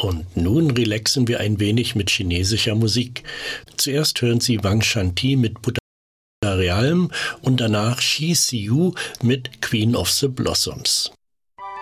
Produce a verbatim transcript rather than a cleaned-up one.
Und nun relaxen wir ein wenig mit chinesischer Musik. Zuerst hören Sie Wang Shanti mit Buddha Realm und danach Shi Siu mit Queen of the Blossoms.